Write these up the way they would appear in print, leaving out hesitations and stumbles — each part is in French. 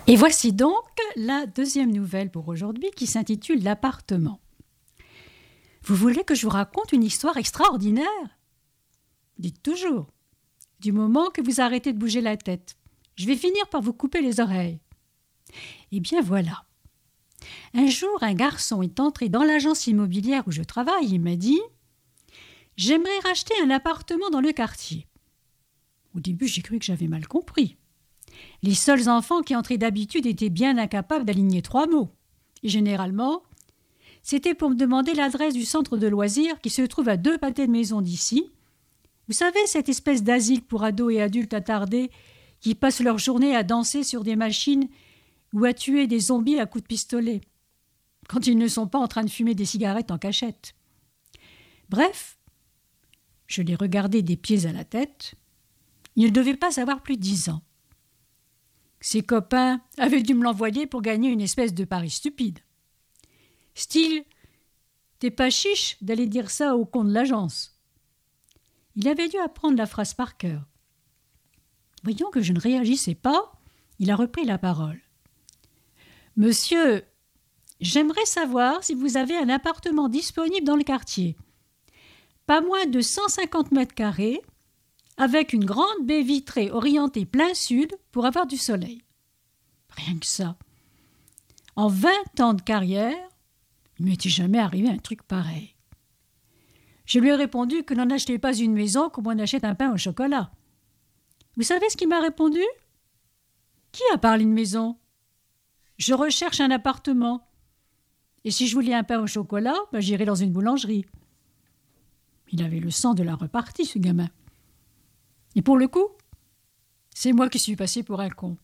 Et voici donc la deuxième nouvelle pour aujourd'hui qui s'intitule « L'appartement ». Vous voulez que je vous raconte une histoire extraordinaire ? Dites toujours, du moment que vous arrêtez de bouger la tête, je vais finir par vous couper les oreilles. Eh bien voilà. Un jour, un garçon est entré dans l'agence immobilière où je travaille et m'a dit « J'aimerais racheter un appartement dans le quartier ». Au début, j'ai cru que j'avais mal compris. Les seuls enfants qui entraient d'habitude étaient bien incapables d'aligner 3 mots. Et généralement, c'était pour me demander l'adresse du centre de loisirs qui se trouve à 2 pâtés de maison d'ici. Vous savez, cette espèce d'asile pour ados et adultes attardés qui passent leur journée à danser sur des machines ou à tuer des zombies à coups de pistolet, quand ils ne sont pas en train de fumer des cigarettes en cachette. Bref, je l'ai regardé des pieds à la tête. Il ne devait pas avoir plus de 10 ans. Ses copains avaient dû me l'envoyer pour gagner une espèce de pari stupide. Style, t'es pas chiche d'aller dire ça au con de l'agence. Il avait dû apprendre la phrase par cœur. Voyant que je ne réagissais pas, il a repris la parole. « Monsieur, j'aimerais savoir si vous avez un appartement disponible dans le quartier. Pas moins de 150 mètres carrés, avec une grande baie vitrée orientée plein sud pour avoir du soleil. » Rien que ça. En 20 ans de carrière, il ne m'était jamais arrivé un truc pareil. Je lui ai répondu que l'on n'achetait pas une maison comme on achète un pain au chocolat. Vous savez ce qu'il m'a répondu ? Qui a parlé de maison ? Je recherche un appartement. Et si je voulais un pain au chocolat, j'irais dans une boulangerie. Il avait le sang de la repartie, ce gamin. Et pour le coup, c'est moi qui suis passé pour un con.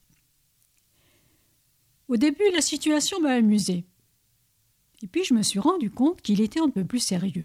Au début, la situation m'a amusé. Et puis je me suis rendu compte qu'il était un peu plus sérieux.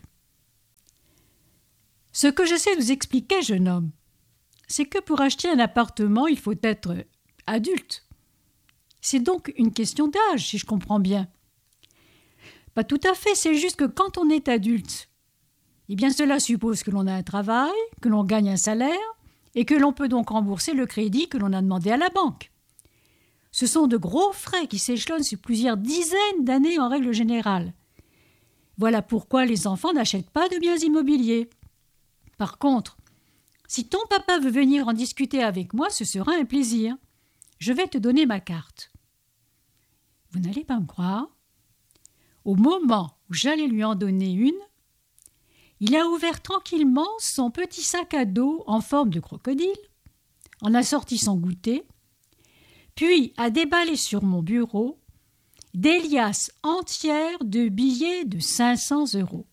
Ce que j'essaie de vous expliquer, jeune homme, c'est que pour acheter un appartement, il faut être adulte. C'est donc une question d'âge, si je comprends bien. Pas tout à fait, c'est juste que quand on est adulte, eh bien cela suppose que l'on a un travail, que l'on gagne un salaire et que l'on peut donc rembourser le crédit que l'on a demandé à la banque. Ce sont de gros frais qui s'échelonnent sur plusieurs dizaines d'années en règle générale. Voilà pourquoi les enfants n'achètent pas de biens immobiliers. Par contre, si ton papa veut venir en discuter avec moi, ce sera un plaisir. Je vais te donner ma carte. Vous n'allez pas me croire. Au moment où j'allais lui en donner une, il a ouvert tranquillement son petit sac à dos en forme de crocodile, en a sorti son goûter, puis a déballé sur mon bureau des liasses entières de billets de 500 €.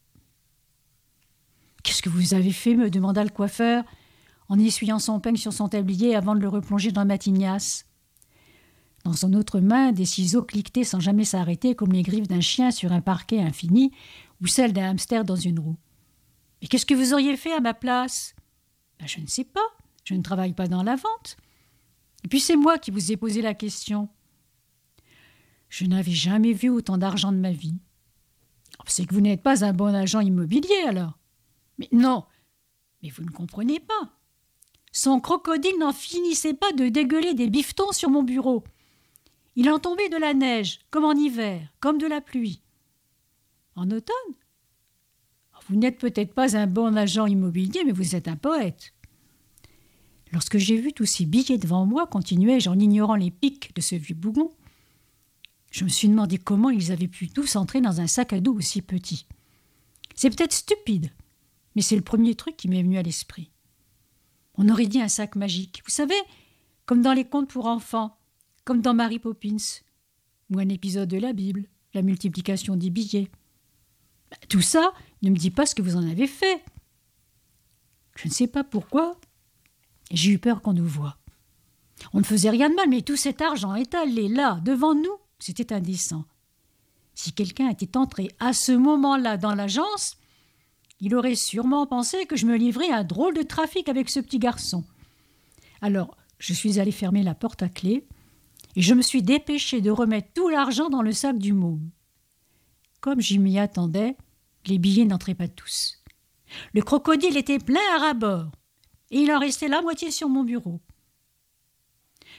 « Qu'est-ce que vous avez fait ?» me demanda le coiffeur, en essuyant son peigne sur son tablier avant de le replonger dans ma tignasse. Dans son autre main, des ciseaux cliquetaient sans jamais s'arrêter comme les griffes d'un chien sur un parquet infini ou celles d'un hamster dans une roue. « Mais qu'est-ce que vous auriez fait à ma place ?»« Je ne sais pas, je ne travaille pas dans la vente. Et puis c'est moi qui vous ai posé la question. » Je n'avais jamais vu autant d'argent de ma vie. « C'est que vous n'êtes pas un bon agent immobilier alors. »« Mais non, mais vous ne comprenez pas. Son crocodile n'en finissait pas de dégueuler des bifetons sur mon bureau. Il en tombait de la neige, comme en hiver, comme de la pluie. En automne, vous n'êtes peut-être pas un bon agent immobilier, mais vous êtes un poète. » Lorsque j'ai vu tous ces billets devant moi, continuai-je en ignorant les pics de ce vieux bougon, je me suis demandé comment ils avaient pu tous entrer dans un sac à dos aussi petit. C'est peut-être stupide, mais c'est le premier truc qui m'est venu à l'esprit. On aurait dit un sac magique, vous savez, comme dans les contes pour enfants, comme dans Mary Poppins, ou un épisode de la Bible, la multiplication des billets. Tout ça ne me dit pas ce que vous en avez fait. Je ne sais pas pourquoi. J'ai eu peur qu'on nous voie. On ne faisait rien de mal, mais tout cet argent étalé là, devant nous, c'était indécent. Si quelqu'un était entré à ce moment-là dans l'agence, il aurait sûrement pensé que je me livrais à un drôle de trafic avec ce petit garçon. Alors, je suis allée fermer la porte à clé et je me suis dépêchée de remettre tout l'argent dans le sac du môme. Comme j'y m'y attendais, les billets n'entraient pas tous. Le crocodile était plein à ras-bord et il en restait la moitié sur mon bureau.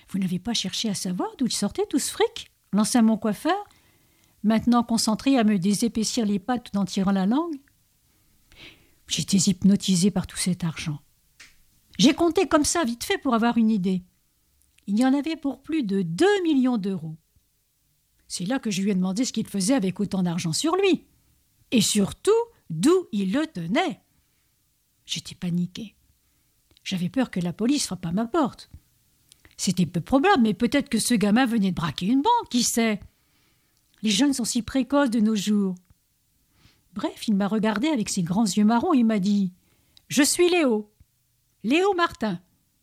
Vous n'avez pas cherché à savoir d'où il sortait tout ce fric, l'ancien mon coiffeur, maintenant concentré à me désépaissir les pattes tout en tirant la langue? J'étais hypnotisée par tout cet argent. J'ai compté comme ça, vite fait, pour avoir une idée. Il y en avait pour plus de 2 millions d'euros. C'est là que je lui ai demandé ce qu'il faisait avec autant d'argent sur lui. Et surtout, d'où il le tenait. J'étais paniquée. J'avais peur que la police frappe à ma porte. C'était peu probable, mais peut-être que ce gamin venait de braquer une banque, qui sait? Les jeunes sont si précoces de nos jours. Bref, il m'a regardé avec ses grands yeux marrons et m'a dit « Je suis Léo. Léo Martin. »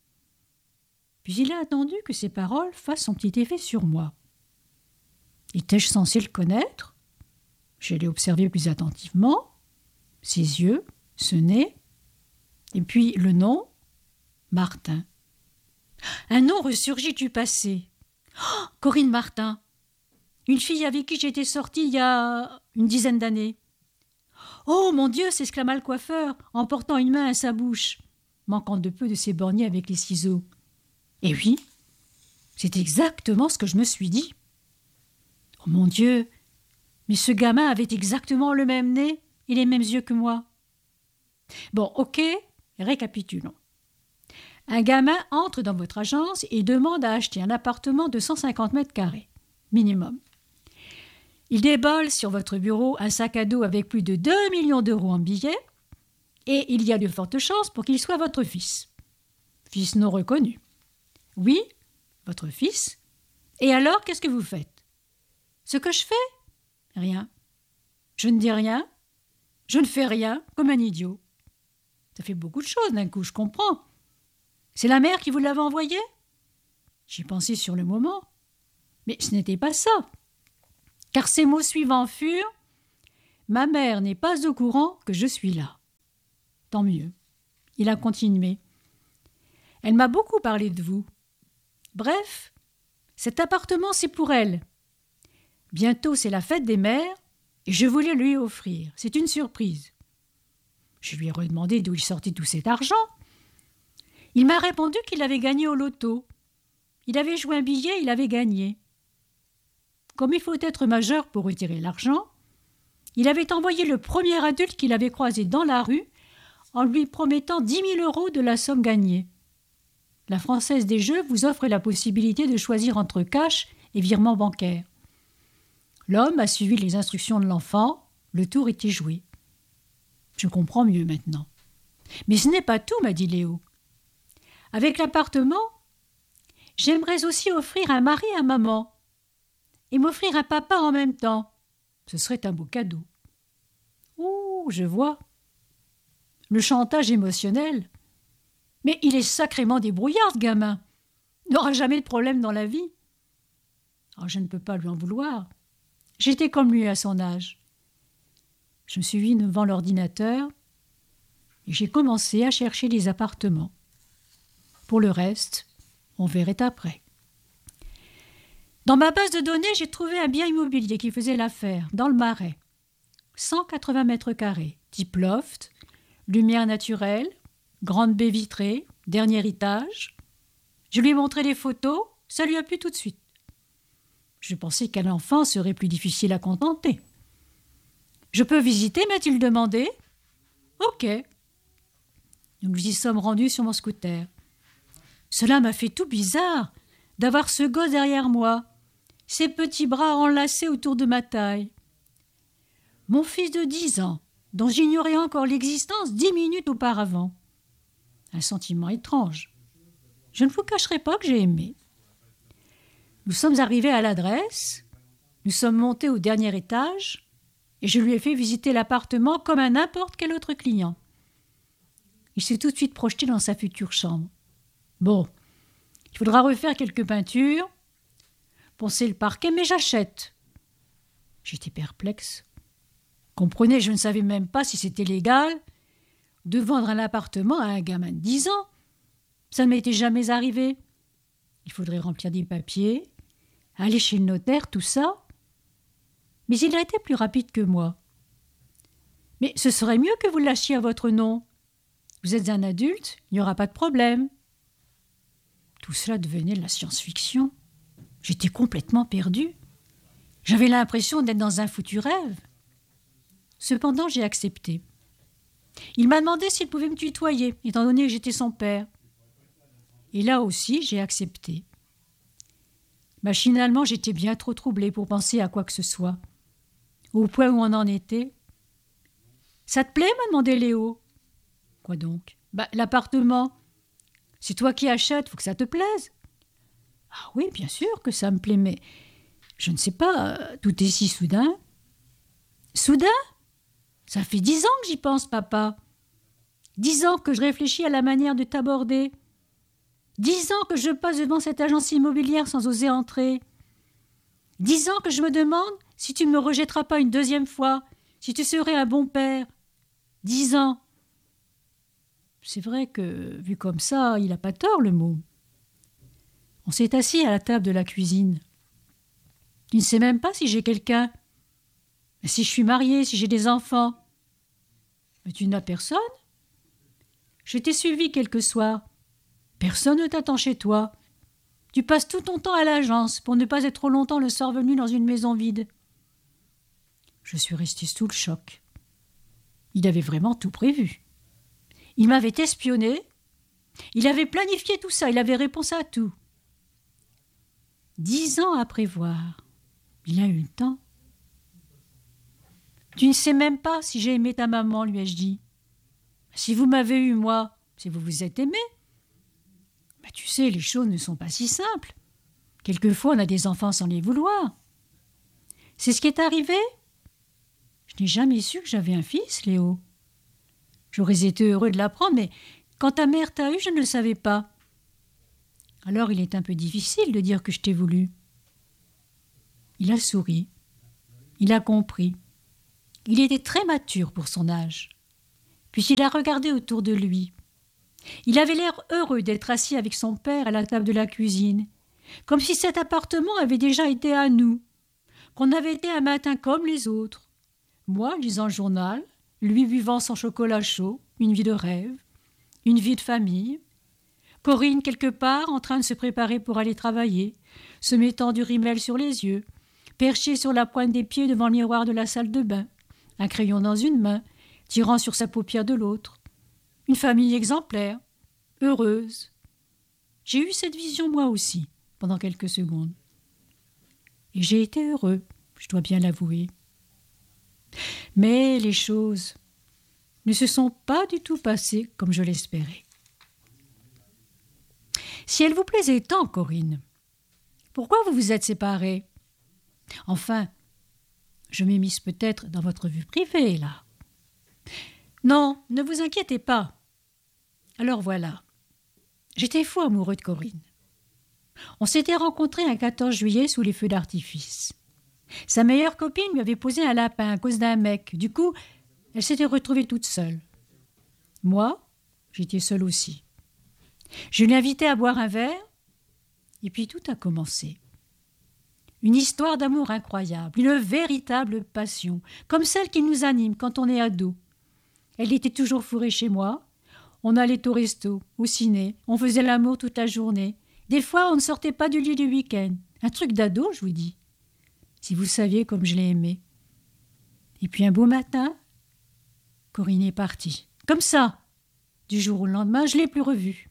Puis il a attendu que ses paroles fassent son petit effet sur moi. Étais-je censé le connaître? Je l'ai observé plus attentivement. Ses yeux, ce nez, et puis le nom, Martin. Un nom ressurgit du passé. Oh, Corinne Martin, une fille avec qui j'étais sortie il y a une dizaine d'années. Oh mon Dieu, s'exclama le coiffeur en portant une main à sa bouche, manquant de peu de s'éborgner avec les ciseaux. Et oui, c'est exactement ce que je me suis dit. Oh mon Dieu, mais ce gamin avait exactement le même nez et les mêmes yeux que moi. Bon, ok, récapitulons. Un gamin entre dans votre agence et demande à acheter un appartement de 150 mètres carrés, minimum. Il déballe sur votre bureau un sac à dos avec plus de 2 millions d'euros en billets et il y a de fortes chances pour qu'il soit votre fils. Fils non reconnu. Oui, votre fils. Et alors, qu'est-ce que vous faites? Ce que je fais? Rien. Je ne dis rien. Je ne fais rien, comme un idiot. Ça fait beaucoup de choses d'un coup, je comprends. C'est la mère qui vous l'avait envoyé? J'y pensais sur le moment. Mais ce n'était pas ça. Car ces mots suivants furent « Ma mère n'est pas au courant que je suis là. » Tant mieux. Il a continué. Elle m'a beaucoup parlé de vous. Bref, cet appartement, c'est pour elle. Bientôt, c'est la fête des mères et je voulais lui offrir. C'est une surprise. Je lui ai redemandé d'où il sortait tout cet argent. Il m'a répondu qu'il avait gagné au loto. Il avait joué un billet, il avait gagné. Comme il faut être majeur pour retirer l'argent, il avait envoyé le premier adulte qu'il avait croisé dans la rue en lui promettant 10 000 euros de la somme gagnée. La Française des Jeux vous offre la possibilité de choisir entre cash et virement bancaire. L'homme a suivi les instructions de l'enfant, le tour était joué. Je comprends mieux maintenant. Mais ce n'est pas tout, m'a dit Léo. Avec l'appartement, j'aimerais aussi offrir un mari à maman et m'offrir un papa en même temps. Ce serait un beau cadeau. Ouh, je vois. Le chantage émotionnel. Mais il est sacrément débrouillard, ce gamin. Il n'aura jamais de problème dans la vie. Oh, je ne peux pas lui en vouloir. J'étais comme lui à son âge. Je me suis mis devant l'ordinateur et j'ai commencé à chercher les appartements. Pour le reste, on verrait après. Dans ma base de données, j'ai trouvé un bien immobilier qui faisait l'affaire, dans le Marais. 180 mètres carrés, type loft, lumière naturelle, grande baie vitrée, dernier étage. Je lui ai montré les photos, ça lui a plu tout de suite. Je pensais qu'un enfant serait plus difficile à contenter. « Je peux visiter ?» m'a-t-il demandé. « Ok. » Nous nous y sommes rendus sur mon scooter. Cela m'a fait tout bizarre d'avoir ce gosse derrière moi, ses petits bras enlacés autour de ma taille. Mon fils de 10 ans, dont j'ignorais encore l'existence 10 minutes auparavant. Un sentiment étrange. Je ne vous cacherai pas que j'ai aimé. Nous sommes arrivés à l'adresse, nous sommes montés au dernier étage et je lui ai fait visiter l'appartement comme à n'importe quel autre client. Il s'est tout de suite projeté dans sa future chambre. Bon, il faudra refaire quelques peintures, poncer le parquet, mais j'achète. J'étais perplexe. Comprenez, je ne savais même pas si c'était légal de vendre un appartement à un gamin de 10 ans. Ça ne m'était jamais arrivé. Il faudrait remplir des papiers, aller chez le notaire, tout ça. Mais il a été plus rapide que moi. Mais ce serait mieux que vous le lâchiez à votre nom. Vous êtes un adulte, il n'y aura pas de problème. Tout cela devenait de la science-fiction. J'étais complètement perdue. J'avais l'impression d'être dans un foutu rêve. Cependant, j'ai accepté. Il m'a demandé s'il pouvait me tutoyer, étant donné que j'étais son père. Et là aussi, j'ai accepté. Machinalement, j'étais bien trop troublée pour penser à quoi que ce soit. Au point où on en était. « Ça te plaît ?» m'a demandé Léo. « Quoi donc ?»« L'appartement. C'est toi qui achètes, faut que ça te plaise. »« Ah oui, bien sûr que ça me plaît, mais je ne sais pas, tout est si soudain. »« Soudain ? Ça fait 10 ans que j'y pense, papa. 10 ans que je réfléchis à la manière de t'aborder. 10 ans que je passe devant cette agence immobilière sans oser entrer. 10 ans que je me demande si tu ne me rejetteras pas une deuxième fois, si tu serais un bon père. 10 ans. C'est vrai que, vu comme ça, il n'a pas tort, le mot. On s'est assis à la table de la cuisine. Il ne sait même pas si j'ai quelqu'un. Si je suis mariée, si j'ai des enfants. Mais tu n'as personne ? Je t'ai suivi quelques soirs. Personne ne t'attend chez toi. Tu passes tout ton temps à l'agence pour ne pas être trop longtemps le soir venu dans une maison vide. Je suis restée sous le choc. Il avait vraiment tout prévu. Il m'avait espionné. Il avait planifié tout ça. Il avait réponse à tout. 10 ans à prévoir. Il a eu le temps. Tu ne sais même pas si j'ai aimé ta maman, lui ai-je dit. Si vous m'avez eu, moi, si vous vous êtes aimé. Tu sais, les choses ne sont pas si simples. Quelquefois, on a des enfants sans les vouloir. C'est ce qui est arrivé ? Je n'ai jamais su que j'avais un fils, Léo. J'aurais été heureux de l'apprendre, mais quand ta mère t'a eu, je ne le savais pas. Alors il est un peu difficile de dire que je t'ai voulu. Il a souri. Il a compris. Il était très mature pour son âge. Puis il a regardé autour de lui. Il avait l'air heureux d'être assis avec son père à la table de la cuisine, comme si cet appartement avait déjà été à nous, qu'on avait été un matin comme les autres. Moi, lisant le journal, lui buvant son chocolat chaud, une vie de rêve, une vie de famille. Corinne, quelque part, en train de se préparer pour aller travailler, se mettant du rimel sur les yeux, perchée sur la pointe des pieds devant le miroir de la salle de bain, un crayon dans une main, tirant sur sa paupière de l'autre. Une famille exemplaire, heureuse. J'ai eu cette vision moi aussi, pendant quelques secondes. Et j'ai été heureux, je dois bien l'avouer. Mais les choses ne se sont pas du tout passées comme je l'espérais. Si elle vous plaisait tant, Corinne, pourquoi vous vous êtes séparés ? Enfin, je m'immisce peut-être dans votre vie privée, là. Non, ne vous inquiétez pas. Alors voilà, j'étais fou amoureux de Corinne. On s'était rencontrés un 14 juillet sous les feux d'artifice. Sa meilleure copine lui avait posé un lapin à cause d'un mec. Du coup, elle s'était retrouvée toute seule. Moi, j'étais seule aussi. Je l'ai invitée à boire un verre, et puis tout a commencé. Une histoire d'amour incroyable, une véritable passion, comme celle qui nous anime quand on est ado. Elle était toujours fourrée chez moi. On allait au resto, au ciné, on faisait l'amour toute la journée. Des fois, on ne sortait pas du lit du week-end. Un truc d'ado, je vous dis. Si vous saviez comme je l'ai aimé. Et puis un beau matin, Corinne est partie. Comme ça, du jour au lendemain, je ne l'ai plus revue.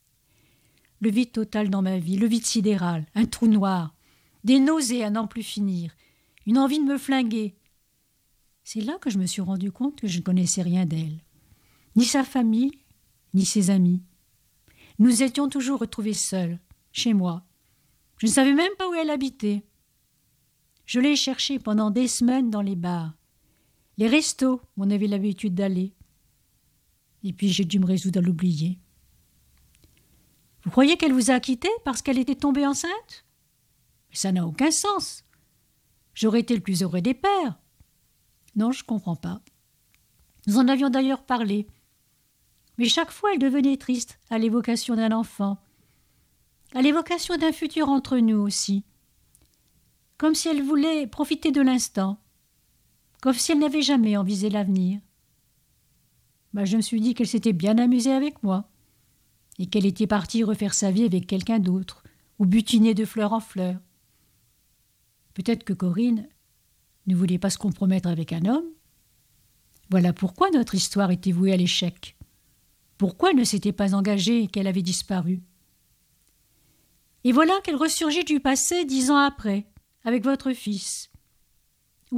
Le vide total dans ma vie, le vide sidéral, un trou noir, des nausées à n'en plus finir, une envie de me flinguer. C'est là que je me suis rendu compte que je ne connaissais rien d'elle. Ni sa famille, ni ses amis. Nous étions toujours retrouvés seuls, chez moi. Je ne savais même pas où elle habitait. Je l'ai cherchée pendant des semaines dans les bars, les restos où on avait l'habitude d'aller. Et puis j'ai dû me résoudre à l'oublier. Vous croyez qu'elle vous a quitté parce qu'elle était tombée enceinte ? Mais ça n'a aucun sens. J'aurais été le plus heureux des pères. Non, je ne comprends pas. Nous en avions d'ailleurs parlé. Mais chaque fois, elle devenait triste à l'évocation d'un enfant, à l'évocation d'un futur entre nous aussi. Comme si elle voulait profiter de l'instant, comme si elle n'avait jamais envisagé l'avenir. Je me suis dit qu'elle s'était bien amusée avec moi. et qu'elle était partie refaire sa vie avec quelqu'un d'autre, ou butiner de fleur en fleur. Peut-être que Corinne ne voulait pas se compromettre avec un homme. Voilà pourquoi notre histoire était vouée à l'échec. Pourquoi elle ne s'était pas engagée et qu'elle avait disparu. Et voilà qu'elle ressurgit du passé 10 ans après, avec votre fils. Oui ?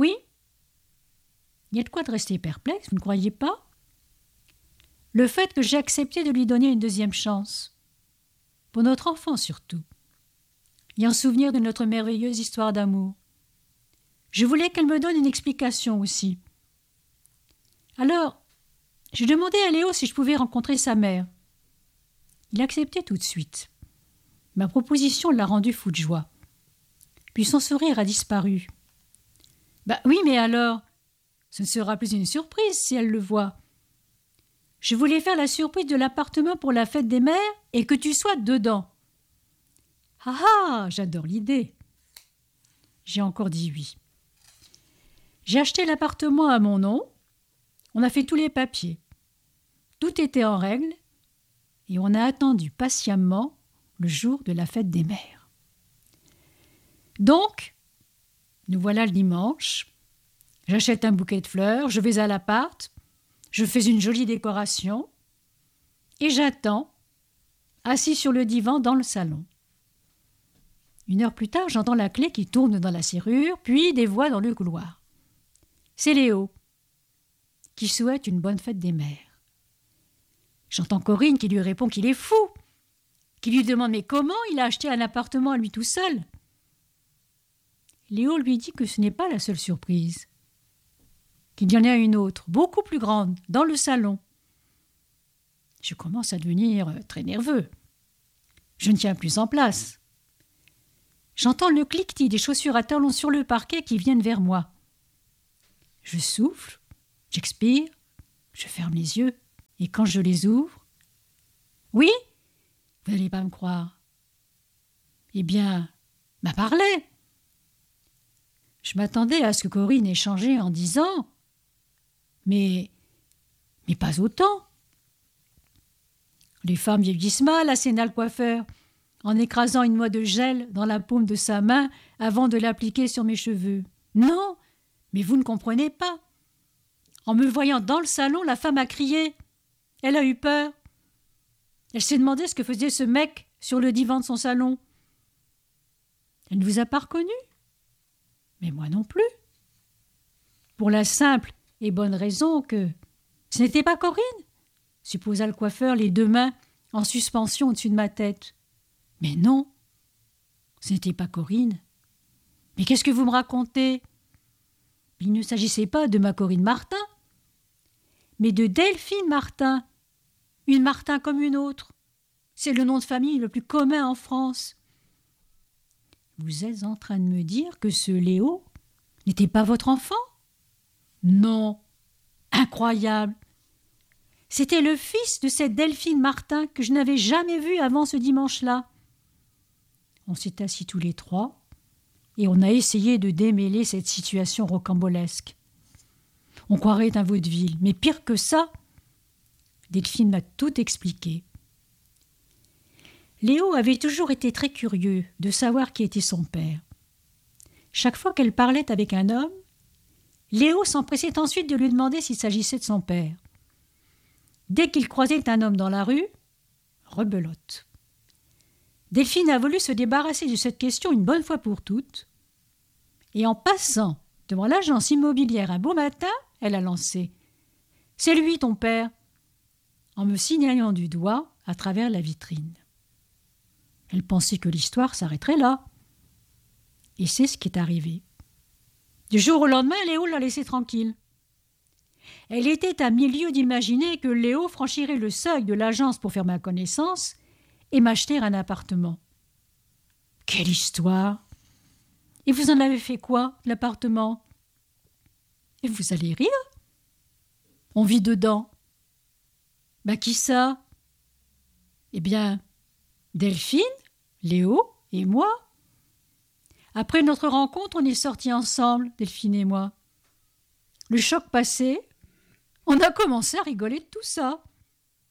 Il y a de quoi de rester perplexe, vous ne croyez pas ? Le fait que j'ai accepté de lui donner une deuxième chance. Pour notre enfant surtout. Et en souvenir de notre merveilleuse histoire d'amour. Je voulais qu'elle me donne une explication aussi. Alors, j'ai demandé à Léo si je pouvais rencontrer sa mère. Il acceptait tout de suite. Ma proposition l'a rendu fou de joie. Puis son sourire a disparu. « Oui, mais alors, ce ne sera plus une surprise si elle le voit. Je voulais faire la surprise de l'appartement pour la fête des mères et que tu sois dedans. » « Ah ah, j'adore l'idée. » J'ai encore dit oui. J'ai acheté l'appartement à mon nom. On a fait tous les papiers. Tout était en règle et on a attendu patiemment le jour de la fête des mères. Donc, nous voilà le dimanche. J'achète un bouquet de fleurs, je vais à l'appart, je fais une jolie décoration et j'attends, assis sur le divan dans le salon. 1 heure plus tard, j'entends la clé qui tourne dans la serrure, puis des voix dans le couloir. C'est Léo, qui souhaite une bonne fête des mères. J'entends Corinne qui lui répond qu'il est fou, qui lui demande mais comment il a acheté un appartement à lui tout seul. Léo lui dit que ce n'est pas la seule surprise, qu'il y en a une autre, beaucoup plus grande, dans le salon. Je commence à devenir très nerveux. Je ne tiens plus en place. J'entends le cliquetis des chaussures à talons sur le parquet qui viennent vers moi. Je souffle, j'expire, je ferme les yeux, et quand je les ouvre... Oui ? Vous n'allez pas me croire. Eh bien, m'a parlé. Je m'attendais à ce que Corinne ait changé en disant « Mais pas autant !» Les femmes vieillissent mal, asséna le coiffeur, en écrasant une noix de gel dans la paume de sa main avant de l'appliquer sur mes cheveux. « Non, mais vous ne comprenez pas. En me voyant dans le salon, la femme a crié. Elle a eu peur. Elle s'est demandé ce que faisait ce mec sur le divan de son salon. Elle ne vous a pas reconnu? Mais moi non plus. Pour la simple et bonne raison que ce n'était pas Corinne, supposa le coiffeur, les 2 mains en suspension au-dessus de ma tête. Mais non, ce n'était pas Corinne. Mais qu'est-ce que vous me racontez? Il ne s'agissait pas de ma Corinne Martin, mais de Delphine Martin, une Martin comme une autre. C'est le nom de famille le plus commun en France. Vous êtes en train de me dire que ce Léo n'était pas votre enfant? Non, incroyable. C'était le fils de cette Delphine Martin que je n'avais jamais vu avant ce dimanche-là. On s'est assis tous les 3 et on a essayé de démêler cette situation rocambolesque. On croirait un vaudeville, mais pire que ça, Delphine m'a tout expliqué. Léo avait toujours été très curieux de savoir qui était son père. Chaque fois qu'elle parlait avec un homme, Léo s'empressait ensuite de lui demander s'il s'agissait de son père. Dès qu'il croisait un homme dans la rue, rebelote. Delphine a voulu se débarrasser de cette question une bonne fois pour toutes, et en passant devant l'agence immobilière un beau matin, elle a lancé « C'est lui ton père !» en me signalant du doigt à travers la vitrine. Elle pensait que l'histoire s'arrêterait là. Et c'est ce qui est arrivé. Du jour au lendemain, Léo l'a laissée tranquille. Elle était à milieu d'imaginer que Léo franchirait le seuil de l'agence pour faire ma connaissance et m'acheter un appartement. Quelle histoire! Et vous en avez fait quoi, l'appartement? Et vous allez rire? On vit dedans. Qui ça? Eh bien, Delphine, Léo et moi. Après notre rencontre, on est sortis ensemble, Delphine et moi. Le choc passé, on a commencé à rigoler de tout ça.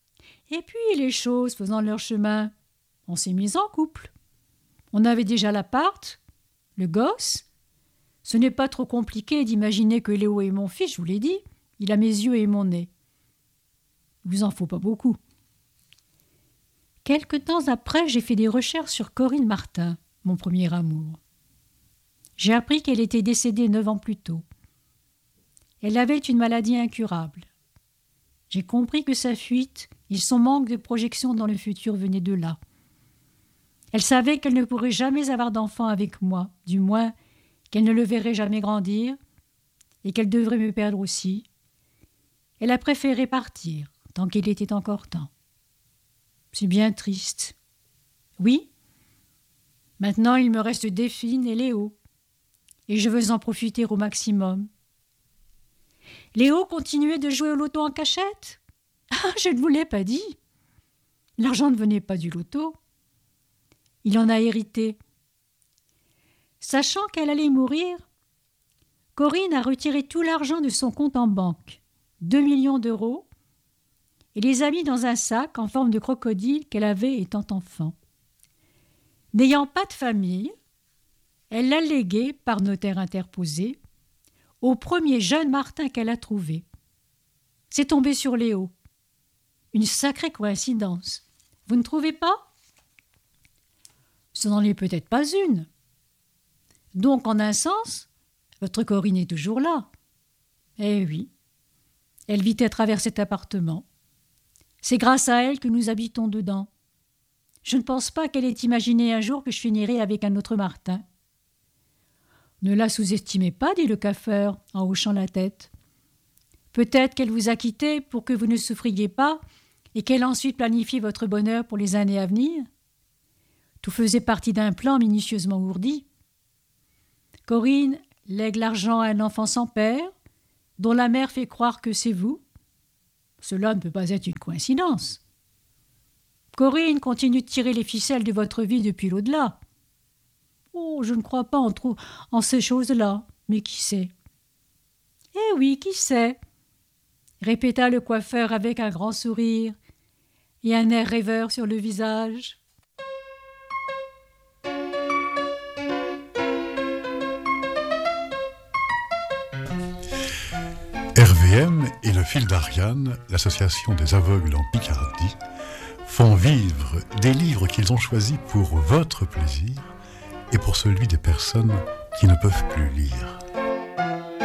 Et puis, les choses faisant leur chemin, on s'est mis en couple. On avait déjà l'appart, le gosse. Ce n'est pas trop compliqué d'imaginer que Léo est mon fils, je vous l'ai dit. Il a mes yeux et mon nez. Il vous en faut pas beaucoup. Quelque temps après, j'ai fait des recherches sur Corinne Martin, mon premier amour. J'ai appris qu'elle était décédée 9 ans plus tôt. Elle avait une maladie incurable. J'ai compris que sa fuite et son manque de projection dans le futur venaient de là. Elle savait qu'elle ne pourrait jamais avoir d'enfant avec moi, du moins qu'elle ne le verrait jamais grandir et qu'elle devrait me perdre aussi. Elle a préféré partir tant qu'il était encore temps. C'est bien triste. Oui, maintenant il me reste Delphine et Léo, et je veux en profiter au maximum. Léo continuait de jouer au loto en cachette ? Ah, je ne vous l'ai pas dit. L'argent ne venait pas du loto. Il en a hérité. Sachant qu'elle allait mourir, Corinne a retiré tout l'argent de son compte en banque, 2 millions d'euros, et les a mis dans un sac en forme de crocodile qu'elle avait étant enfant. N'ayant pas de famille, elle l'a légué, par notaire interposé, au premier jeune Martin qu'elle a trouvé. C'est tombé sur Léo. Une sacrée coïncidence. Vous ne trouvez pas ? Ce n'en est peut-être pas une. Donc, en un sens, votre Corinne est toujours là. Eh oui, elle vit à travers cet appartement. C'est grâce à elle que nous habitons dedans. Je ne pense pas qu'elle ait imaginé un jour que je finirais avec un autre Martin. Ne la sous-estimez pas, dit le coiffeur, en hochant la tête. Peut-être qu'elle vous a quitté pour que vous ne souffriez pas et qu'elle a ensuite planifié votre bonheur pour les années à venir. Tout faisait partie d'un plan minutieusement ourdi. Corinne lègue l'argent à un enfant sans père, dont la mère fait croire que c'est vous. Cela ne peut pas être une coïncidence. Corinne continue de tirer les ficelles de votre vie depuis l'au-delà. Oh, je ne crois pas en ces choses-là, mais qui sait ? Eh oui, qui sait ? Répéta le coiffeur avec un grand sourire et un air rêveur sur le visage. RVM et le fil d'Ariane, l'association des aveugles en Picardie, font vivre des livres qu'ils ont choisis pour votre plaisir et pour celui des personnes qui ne peuvent plus lire.